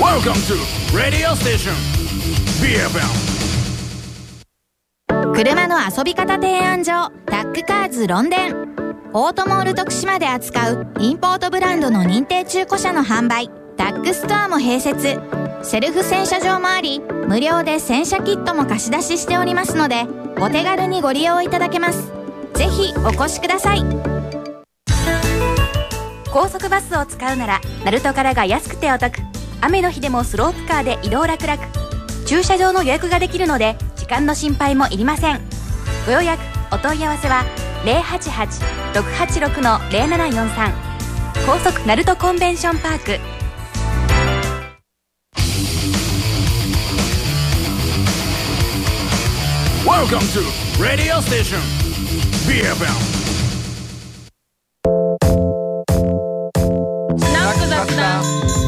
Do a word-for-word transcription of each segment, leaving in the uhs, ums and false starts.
Welcome to Radio Station ビーエフエム。 車の遊び方提案所タックカーズロンデン。オートモール徳島で扱うインポートブランドの認定中古車の販売、タックストアも併設。セルフ洗車場もあり、無料で洗車キットも貸し出ししておりますので、お手軽にご利用いただけます。ぜひお越しください。 高速バスを使うなら鳴門からが安くてお得。雨の日でもスロープカーで移動楽々。駐車場の予約ができるので時間の心配もいりません。ご予約お問い合わせは ゼロはちはち ろくはちろく ゼロななよんさん。 高速鳴門コンベンションパーク。 Welcome to Radio Station ビーエフエム。 スナック雑談。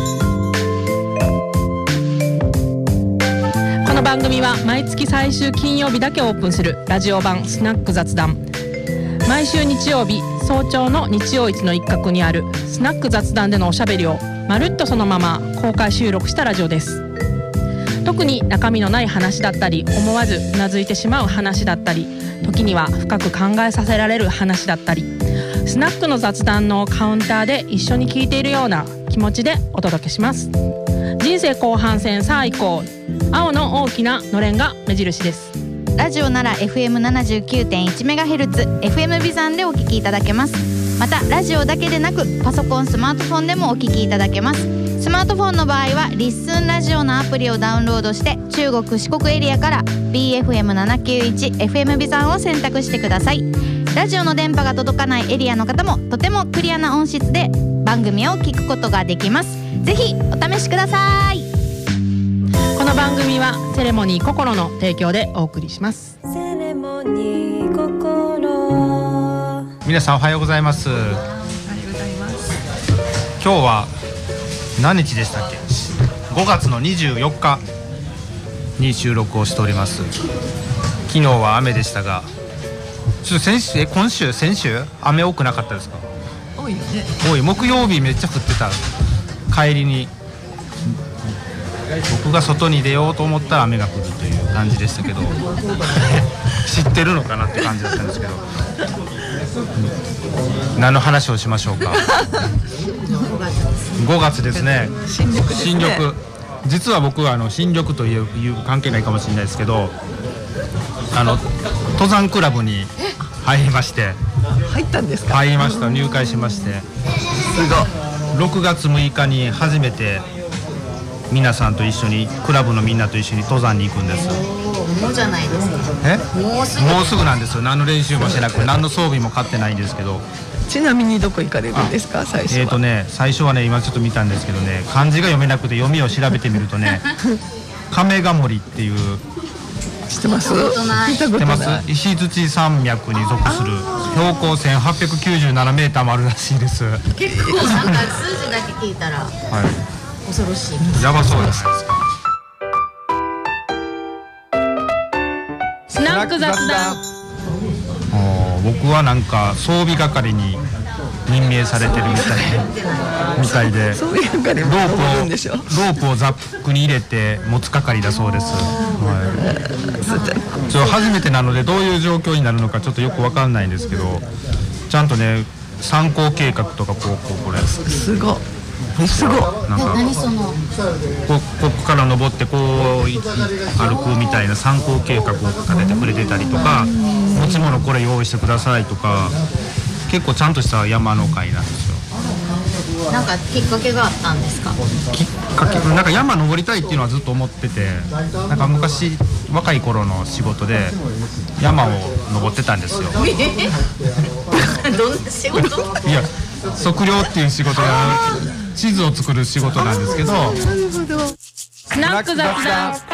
この番組は毎月最終金曜日だけオープンするラジオ版スナック雑談。毎週日曜日早朝の日曜市の一角にあるスナック雑談でのおしゃべりをまるっとそのまま公開収録したラジオです。特に中身のない話だったり、思わずうなずいてしまう話だったり、時には深く考えさせられる話だったり、スナックの雑談のカウンターで一緒に聞いているような気持ちでお届けします。人生後半戦さあ行こう。青の大きなのれんが目印です。 ラジオなら エフエムななじゅうきゅうてんいちメガヘルツ、エフエム ビザンでお聞きいただけます。またラジオだけでなくパソコン、スマートフォンでもお聞きいただけます。スマートフォンの場合はリッスンラジオのアプリをダウンロードして、中国四国エリアから ビーエフエムななきゅういち エフエム ビザンを選択してください。ラジオの電波が届かないエリアの方もとてもクリアな音質で番組を聞くことができます。ぜひお試しください。 この番組はセレモニー心の提供でお送りします。 セレモニー心。 皆さんおはようございます。おはようございます。今日は何日でしたっけ？ごがつのにじゅうよっかに収録をしております。昨日は雨でしたが、ちょっと先週え今週先週雨多くなかったですか？ 多いよね。 多い。木曜日めっちゃ降ってた。帰りに僕が外に出ようと思ったら雨が降るという感じでしたけど知ってるのかなって感じだったんですけど、何の話をしましょうか。ごがつですね。 新緑ですね。 新緑。実は僕はあの新緑という、いう関係ないかもしれないですけど、あの登山クラブに入りまして。 入ったんですか？ 入りました。入会しまして。 すごい。 ろくがつむいかに初めて皆さんと一緒に、クラブのみんなと一緒に登山に行くんです。 もうじゃないですか。 え？ もうすぐ。 もうすぐなんですよ。何の練習もしなくて、何の装備も買ってないんですけど。 ちなみにどこ行かれるんですか？最初は。 えーとね、最初はね、今ちょっと見たんですけどね、漢字が読めなくて読みを調べてみるとね亀ヶ森っていう、 知ってます？見た知ってます？ ことない。 石鎚山脈に属する標高せんはっぴゃくきゅうじゅうななメーターもあるらしいです。 結構なんか数字だけ聞いたらはい、 恐ろしい。 やばそうじゃないですか。 スナック雑談。 僕はなんか装備係に任命されてるみたいみたいで、 そういう係ロもープをるんでしょ。 ロープをザックに入れて持つ係だそうです。はい、ちょっと初めてなのでどういう状況になるのかちょっとよくわかんないんですけど、ちゃんとね参考計画とかこうこうこれすごい。すごい。 なんか何そのこここから登ってこうい歩くみたいな参考計画を立ててくれてたりとか、持ち物これ用意してくださいとか、結構ちゃんとした山の会なんですよ。 なんかきっかけがあったんですか？ きっかけ、なんか山登りたいっていうのはずっと思ってて、なんか昔若い頃の仕事で山を登ってたんですよ。 どんな仕事？ いや、測量っていう仕事が地図を作る仕事なんですけど。 スナック雑談。